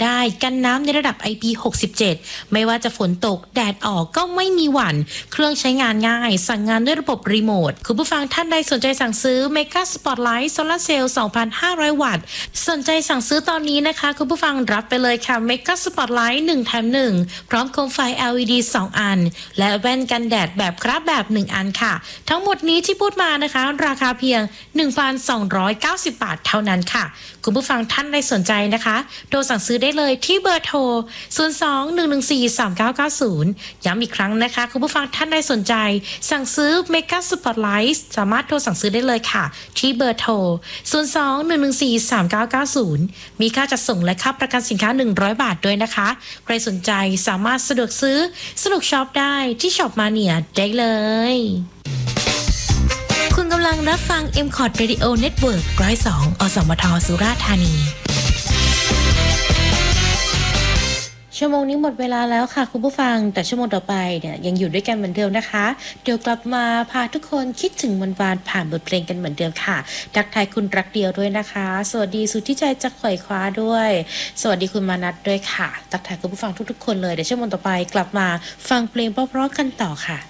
ได้กันน้ำในระดับ IP67 ไม่ว่าจะฝนตกแดดออกก็ไม่มีหวั่นเครื่องใช้งานง่ายสั่งงานด้วยระบบรีโมทคุณผู้ฟังท่านใดสนใจสั่งซื้อ Mega Spotlight Solar Cell 2,500 วัตต์สนใจสั่งซื้อตอนนี้นะคะคุณผู้ฟังรับไปเลยค่ะ Mega Spotlight 1 แถม 1 พร้อมโคมไฟ LED 2 อันและแว่นกันแดดแบบครับแบบ1อันค่ะทั้งหมดนี้ที่พูดมานะคะราคาเพียง 1,290 บาทเท่านั้นค่ะคุณผู้ฟังท่านใดสนใจนะคะโทรสั่งซื้อได้เลยที่เบอร์โทร 02-114-3990 ย้ำอีกครั้งนะคะคุณผู้ฟังท่านใดสนใจสั่งซื้อ Mega Spotlight สามารถโทรสั่งซื้อได้เลยค่ะที่เบอร์โทร 02-114-3990 มีค่าจัดส่งและค่าประกันสินค้า100 บาทด้วยนะคะใครสนใจสามารถสะดวกซื้อสนุกช็อปได้ที่ช็อปมาเนียได้เลยคุณกำลังรับฟัง MCOT Radio Network 102 อสมทสุราษฎร์ธานีชั่วโมงนี้หมดเวลาแล้วค่ะคุณผู้ฟังแต่ชั่วโมงต่อไปเนี่ยยังอยู่ด้วยกันเหมือนเดิมนะคะเดี๋ยวกลับมาพาทุกคนคิดถึงวันวานผ่านบทเพลงกันเหมือนเดิมค่ะทักทายคุณรักเดียวด้วยนะคะสวัสดีสุดที่ใจจะไขว่คว้าด้วยสวัสดีคุณมานัทด้วยค่ะทักทายคุณผู้ฟังทุกๆคนเลยเดี๋ยวชั่วโมงต่อไปกลับมาฟังเพลงเพราะๆกันต่อค่ะ